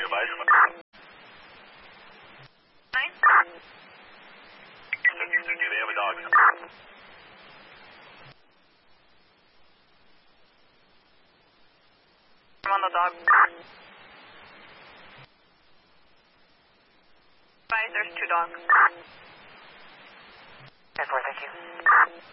advise? 9? 660, they have a dog. I'm on the dog. Advise, there's 2 dogs. 10-4, thank you.